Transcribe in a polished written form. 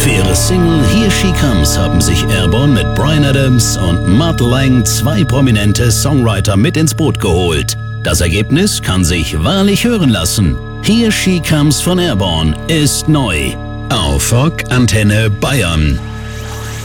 Für ihre Single Here She Comes haben sich Airborne mit Bryan Adams und Mutt Lange 2 prominente Songwriter mit ins Boot geholt. Das Ergebnis kann sich wahrlich hören lassen. Here She Comes von Airborne ist neu auf Rock Antenne Bayern.